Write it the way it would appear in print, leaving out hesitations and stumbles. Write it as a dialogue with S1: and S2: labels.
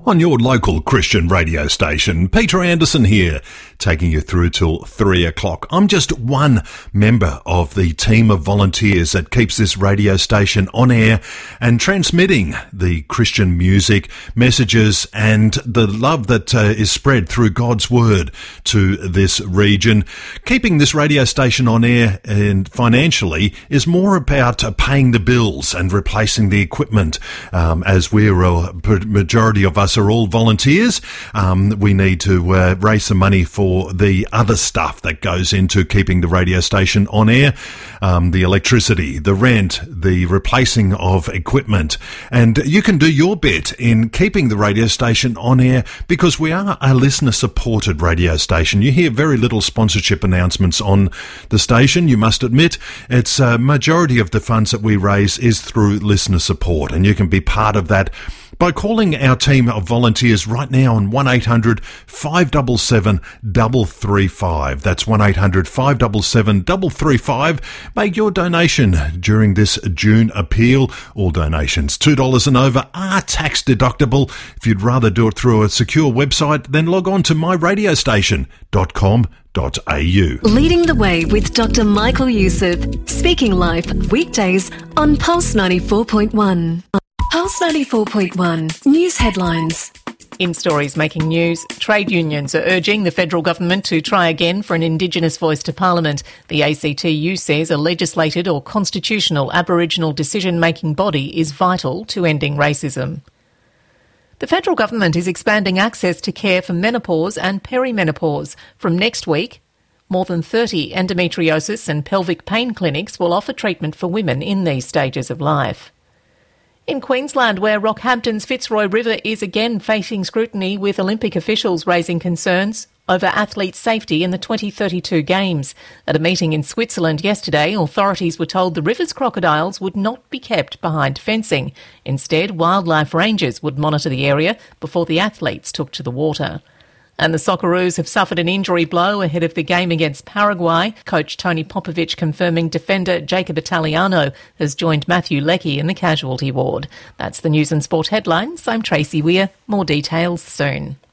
S1: On your local Christian radio station. Peter Anderson here, taking you through till 3 o'clock. I'm just one member of the team of volunteers that keeps this radio station on air and transmitting the Christian music, messages and the love that is spread through God's Word to this region. Keeping this radio station on air and financially is more about paying the bills and replacing the equipment. As we're a majority of us are all volunteers, we need to raise some money for the other stuff that goes into keeping the radio station on air, the electricity, the rent, the replacing of equipment. And you can do your bit in keeping the radio station on air because we are a listener-supported radio station. You hear very little sponsorship announcements on the station, you must admit. It's a majority of the funds that we raise is through listener support, and you can be part of that by calling our team of volunteers right now on 1-800-577-335. That's 1-800-577-335. Make your donation during this June appeal. All donations $2 and over are tax deductible. If you'd rather do it through a secure website, then log on to myradiostation.com.au.
S2: Leading the way with Dr. Michael Youssef, speaking live weekdays on Pulse 94.1. Pulse 94.1 News Headlines.
S3: In stories making news, trade unions are urging the federal government to try again for an Indigenous voice to Parliament. The ACTU says a legislated or constitutional Aboriginal decision-making body is vital to ending racism. The federal government is expanding access to care for menopause and perimenopause. From next week, more than 30 endometriosis and pelvic pain clinics will offer treatment for women in these stages of life. In Queensland, where Rockhampton's Fitzroy River is again facing scrutiny, with Olympic officials raising concerns over athletes' safety in the 2032 Games. At a meeting in Switzerland yesterday, authorities were told the river's crocodiles would not be kept behind fencing. Instead, wildlife rangers would monitor the area before the athletes took to the water. And the Socceroos have suffered an injury blow ahead of the game against Paraguay. Coach Tony Popovic confirming defender Jacob Italiano has joined Matthew Leckie in the casualty ward. That's the news and sport headlines. I'm Tracy Weir. More details soon.